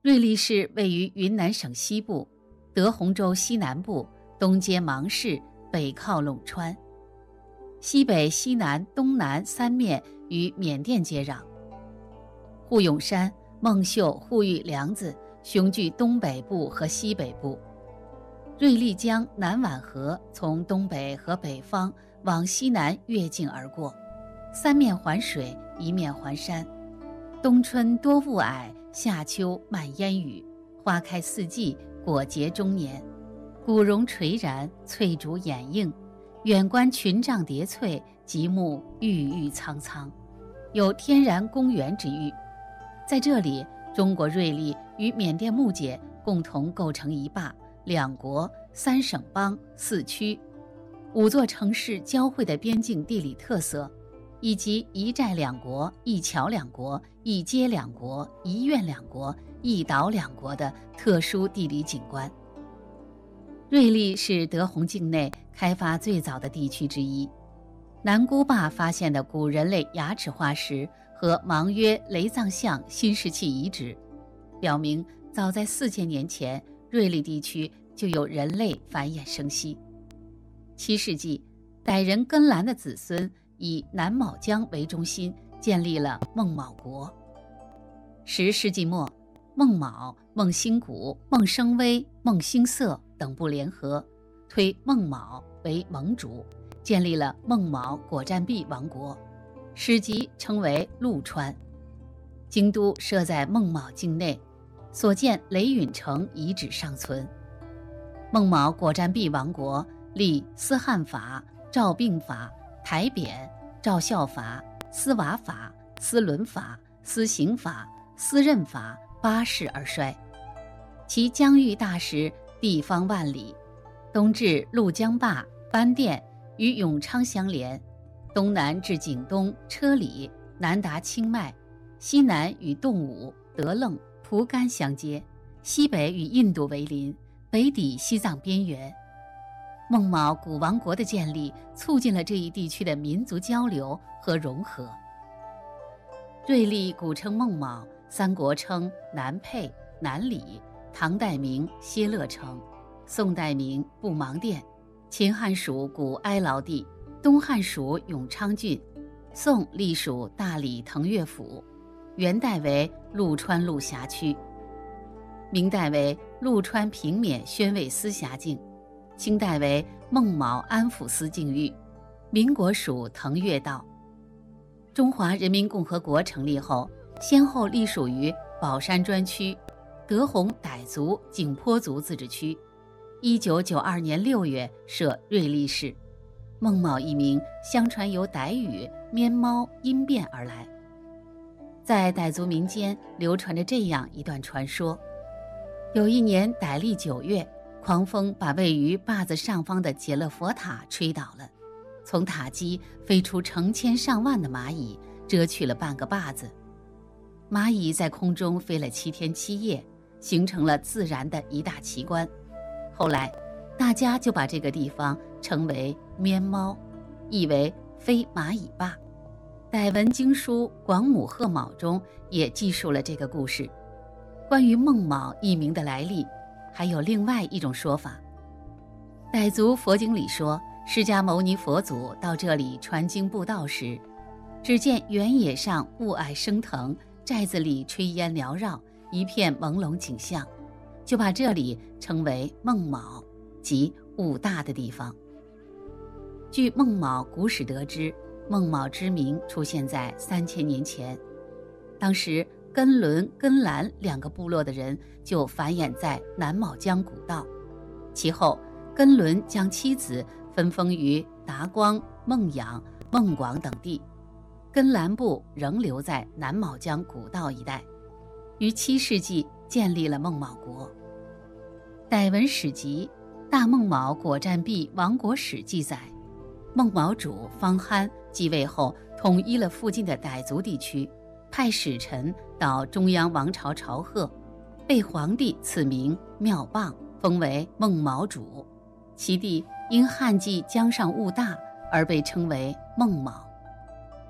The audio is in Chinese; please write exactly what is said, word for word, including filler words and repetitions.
瑞丽市位于云南省西部，德宏州西南部，东接芒市，北靠陇川，西北、西南、东南三面与缅甸接壤。护永山、孟秀、护玉梁子雄踞东北部和西北部。瑞丽江南宛河从东北和北方往西南越境而过，三面环水，一面环山。冬春多雾霭，夏秋漫烟雨，花开四季，果结终年。古榕垂然，翠竹掩映，远观群嶂叠翠，极目郁郁苍苍，有天然公园之誉。在这里，中国瑞丽与缅甸木姐共同构成一坝，两国、三省邦、四区，五座城市交汇的边境地理特色，以及一寨两国、一桥两国、一街两国、一院两国、一岛两国的特殊地理景观。瑞丽是德宏境内开发最早的地区之一。南姑坝发现的古人类牙齿化石和芒约雷藏象新石器遗址，表明早在四千年前，瑞丽地区就有人类繁衍生息。七世纪，傣人根兰的子孙以南卯江为中心建立了孟卯国。十世纪末，孟卯、孟兴谷、孟生威、孟兴色等部联合，推孟卯为盟主，建立了孟卯果占璧王国，史籍称为陆川。京都设在孟卯境内，所建雷允城遗址尚存。孟卯果占璧王国立司汉法、诏并法、台扁、诏效法、司瓦法、司伦法、司刑法、司任法八世而衰。其疆域大实，地方万里，东至陆江坝、班店与永昌相连，东南至景东、车里，南达清迈，西南与洞武、德楞、蒲甘相接，西北与印度为邻，北抵西藏边缘。孟卯古王国的建立促进了这一地区的民族交流和融合。瑞丽古称孟卯，三国称南沛、南里，唐代名歇乐城，宋代名布芒店，秦汉属古哀牢地，东汉属永昌郡，宋隶属大理腾越府，元代为陆川路辖区，明代为陆川平缅宣慰司辖境，清代为孟卯安抚司境域，民国属腾越道。中华人民共和国成立后，先后隶属于宝山专区、德宏傣族景颇族自治区。一九九二年六月设瑞丽市。孟卯一名相传由傣语面猫音变而来。在傣族民间流传着这样一段传说：有一年傣历九月，狂风把位于坝子上方的解勒佛塔吹倒了，从塔基飞出成千上万的蚂蚁，遮去了半个坝子。蚂蚁在空中飞了七天七夜，形成了自然的一大奇观。后来大家就把这个地方称为面猫，意为飞蚂蚁坝。傣文经书《广母贺卯》中也记述了这个故事。关于孟卯一名的来历，还有另外一种说法。傣族佛经里说，释迦牟尼佛祖到这里传经布道时，只见原野上雾霭升腾，寨子里炊烟缭绕，一片朦胧景象，就把这里称为孟卯，即雾大的地方。据孟卯古史得知，孟卯之名出现在三千年前，当时根伦、根兰两个部落的人就繁衍在南卯江古道。其后根伦将妻子分封于达光、孟养、孟广等地，根兰部仍留在南卯江古道一带，于七世纪建立了孟卯国。傣文史籍《大孟卯果占璧王国史》记载，孟卯主方憨继位后，统一了附近的傣族地区，派使臣到中央王朝朝贺，被皇帝赐名妙棒，封为孟卯主。其地因旱季江上雾大而被称为孟卯。